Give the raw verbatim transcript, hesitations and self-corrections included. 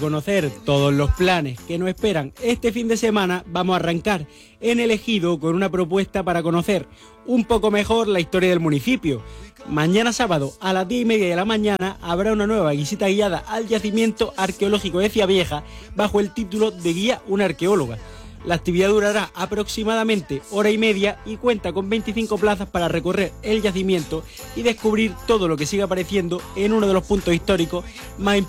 Conocer todos los planes que nos esperan este fin de semana, vamos a arrancar en El Ejido con una propuesta para conocer un poco mejor la historia del municipio. Mañana sábado a las diez y media de la mañana habrá una nueva visita guiada al yacimiento arqueológico de Ciavieja bajo el título de Guía una arqueóloga. La actividad durará aproximadamente hora y media y cuenta con veinticinco plazas para recorrer el yacimiento y descubrir todo lo que sigue apareciendo en uno de los puntos históricos más importantes